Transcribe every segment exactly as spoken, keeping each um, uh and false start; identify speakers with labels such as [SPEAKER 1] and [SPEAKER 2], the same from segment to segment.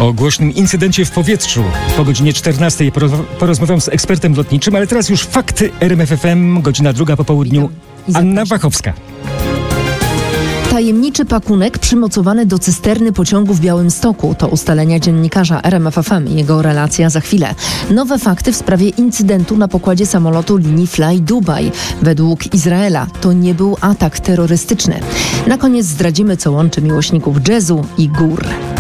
[SPEAKER 1] O głośnym incydencie w powietrzu po godzinie czternastej porozmawiam z ekspertem lotniczym, ale teraz już fakty R M F F M, godzina druga po południu. Anna Wachowska.
[SPEAKER 2] Tajemniczy pakunek przymocowany do cysterny pociągu w Białymstoku. To ustalenia dziennikarza R M F F M. Jego relacja za chwilę. Nowe fakty w sprawie incydentu na pokładzie samolotu linii Fly Dubai. Według Izraela to nie był atak terrorystyczny. Na koniec zdradzimy, co łączy miłośników jazzu i gór.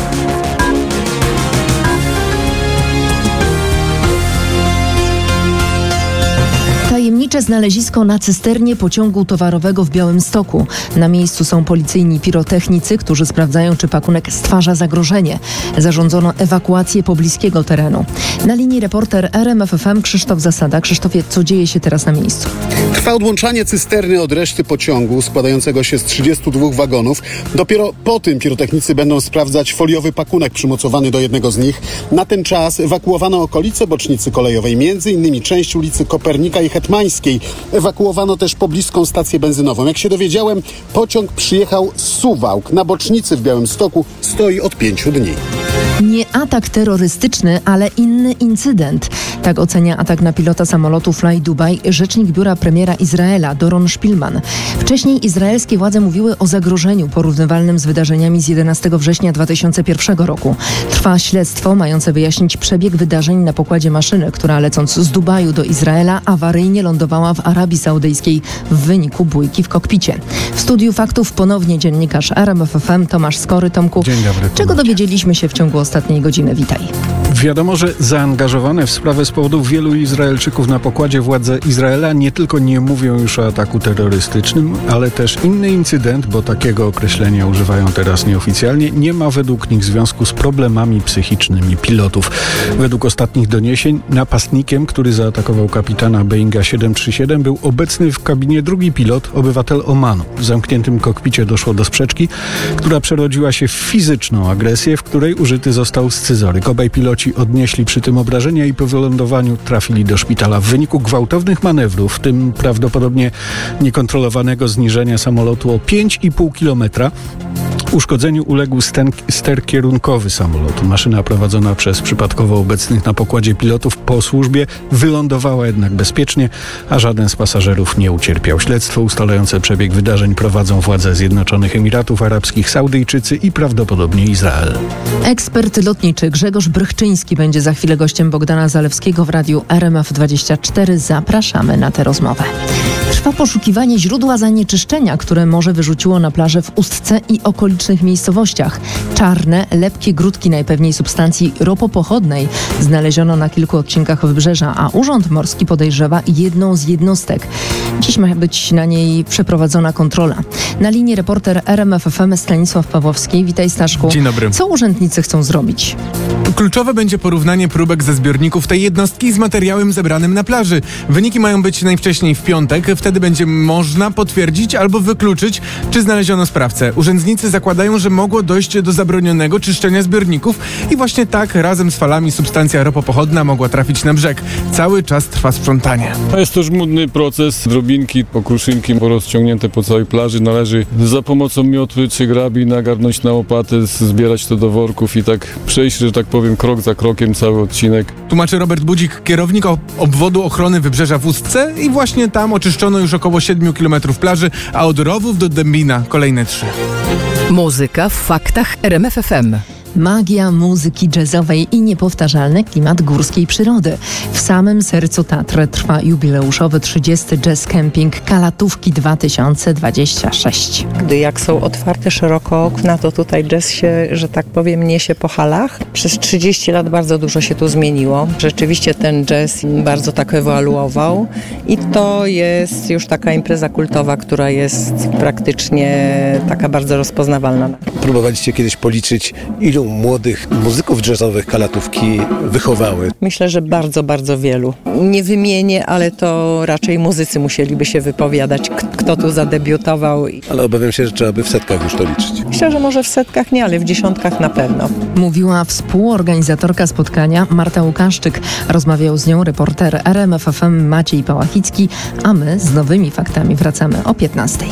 [SPEAKER 2] Tajemnicze znalezisko na cysternie pociągu towarowego w Białymstoku. Na miejscu są policyjni pirotechnicy, którzy sprawdzają, czy pakunek stwarza zagrożenie. Zarządzono ewakuację pobliskiego terenu. Na linii reporter R M F F M Krzysztof Zasada. Krzysztofie, co dzieje się teraz na miejscu?
[SPEAKER 3] Trwa odłączanie cysterny od reszty pociągu składającego się z trzydziestu dwóch wagonów. Dopiero po tym pirotechnicy będą sprawdzać foliowy pakunek przymocowany do jednego z nich. Na ten czas ewakuowano okolice bocznicy kolejowej, między innymi część ulicy Kopernika i Hetmańskiej. Ewakuowano też pobliską stację benzynową. Jak się dowiedziałem, pociąg przyjechał z Suwałk. Na bocznicy w Białymstoku stoi od pięciu dni.
[SPEAKER 2] Nie atak terrorystyczny, ale inny incydent. Tak ocenia atak na pilota samolotu Fly Dubai rzecznik biura premiera Izraela Doron Szpilman. Wcześniej izraelskie władze mówiły o zagrożeniu porównywalnym z wydarzeniami z jedenastego września dwa tysiące pierwszego roku. Trwa śledztwo mające wyjaśnić przebieg wydarzeń na pokładzie maszyny, która lecąc z Dubaju do Izraela awaryjnie lądowała w Arabii Saudyjskiej w wyniku bójki w kokpicie. W studiu faktów ponownie dziennikarz R M F F M Tomasz Skory. Tomku,
[SPEAKER 4] Dzień dobry,
[SPEAKER 2] czego dowiedzieliśmy się w ciągu ostatniej godziny? Witaj.
[SPEAKER 4] Wiadomo, że zaangażowane w sprawę z powodu wielu Izraelczyków na pokładzie władze Izraela nie tylko nie mówią już o ataku terrorystycznym, ale też inny incydent, bo takiego określenia używają teraz nieoficjalnie, nie ma według nich związku z problemami psychicznymi pilotów. Według ostatnich doniesień napastnikiem, który zaatakował kapitana Boeinga siedem trzy siedem, był obecny w kabinie drugi pilot, obywatel Omanu. W zamkniętym kokpicie doszło do sprzeczki, która przerodziła się w fizyczną agresję, w której użyty został scyzoryk. Obaj piloci odnieśli przy tym obrażenia i po wylądowaniu trafili do szpitala. W wyniku gwałtownych manewrów, w tym prawdopodobnie niekontrolowanego zniżenia samolotu o pięć i pół kilometra, uszkodzeniu uległ sten, ster kierunkowy samolotu. Maszyna prowadzona przez przypadkowo obecnych na pokładzie pilotów po służbie wylądowała jednak bezpiecznie, a żaden z pasażerów nie ucierpiał. Śledztwo ustalające przebieg wydarzeń prowadzą władze Zjednoczonych Emiratów Arabskich, Saudyjczycy i prawdopodobnie Izrael.
[SPEAKER 2] Ekspert lotniczy Grzegorz Brychczyński będzie za chwilę gościem Bogdana Zalewskiego w radiu R M F dwadzieścia cztery. Zapraszamy na tę rozmowę. Trwa poszukiwanie źródła zanieczyszczenia, które morze wyrzuciło na plażę w Ustce i okolicznych miejscowościach. Czarne, lepkie grudki najpewniej substancji ropopochodnej znaleziono na kilku odcinkach wybrzeża, a Urząd Morski podejrzewa jedną z jednostek. Dziś ma być na niej przeprowadzona kontrola. Na linii reporter R M F F M Stanisław Pawłowski. Witaj, Staszku.
[SPEAKER 5] Dzień dobry.
[SPEAKER 2] Co urzędnicy chcą zrobić?
[SPEAKER 5] Kluczowe będzie porównanie próbek ze zbiorników tej jednostki z materiałem zebranym na plaży. Wyniki mają być najwcześniej w piątek. Wtedy będzie można potwierdzić albo wykluczyć, czy znaleziono sprawcę. Urzędnicy zakładają, że mogło dojść do zabronionego czyszczenia zbiorników i właśnie tak razem z falami substancja ropopochodna mogła trafić na brzeg. Cały czas trwa sprzątanie.
[SPEAKER 6] To jest to żmudny proces. Drobinki, okruszynki rozciągnięte po całej plaży. Należy za pomocą miotły czy grabi nagarnąć na łopatę, zbierać to do worków i tak przejść, że tak powiem, krok za krokiem cały odcinek.
[SPEAKER 5] Tłumaczy Robert Budzik, kierownik obwodu ochrony wybrzeża w Ustce, i właśnie tam oczyszczono już około siedmiu kilometrów plaży, a od Rowów do Dębina kolejne trzy.
[SPEAKER 7] Muzyka w faktach R M F F M.
[SPEAKER 2] Magia muzyki jazzowej i niepowtarzalny klimat górskiej przyrody. W samym sercu Tatry trwa jubileuszowy trzydziesty Jazz Camping Kalatówki dwa tysiące dwadzieścia sześć.
[SPEAKER 8] Gdy jak są otwarte szeroko okna, to tutaj jazz się, że tak powiem, niesie po halach. Przez trzydzieści lat bardzo dużo się tu zmieniło. Rzeczywiście ten jazz bardzo tak ewoluował i to jest już taka impreza kultowa, która jest praktycznie taka bardzo rozpoznawalna.
[SPEAKER 9] Próbowaliście kiedyś policzyć, ilu młodych muzyków jazzowych Kalatówki wychowały?
[SPEAKER 8] Myślę, że bardzo, bardzo wielu. Nie wymienię, ale to raczej muzycy musieliby się wypowiadać, kto tu zadebiutował.
[SPEAKER 9] Ale obawiam się, że trzeba by w setkach już to liczyć.
[SPEAKER 8] Myślę, że może w setkach nie, ale w dziesiątkach na pewno.
[SPEAKER 2] Mówiła współorganizatorka spotkania Marta Łukaszczyk. Rozmawiał z nią reporter R M F F M Maciej Pałachicki, a my z nowymi faktami wracamy o piętnastej.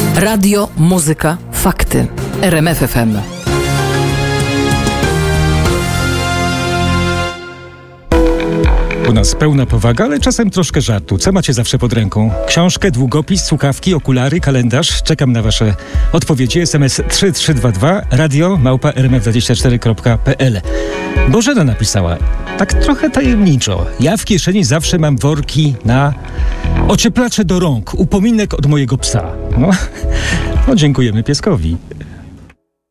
[SPEAKER 7] Radio, muzyka, fakty. R M F F M.
[SPEAKER 1] U nas pełna powaga, ale czasem troszkę żartu. Co macie zawsze pod ręką? Książkę, długopis, słuchawki, okulary, kalendarz? Czekam na wasze odpowiedzi. S M S trzy trzy dwa dwa, radio małpa r m f dwadzieścia cztery kropka p l. Bożena napisała, tak trochę tajemniczo. Ja w kieszeni zawsze mam worki na ocieplacze do rąk, upominek od mojego psa. No, no dziękujemy pieskowi.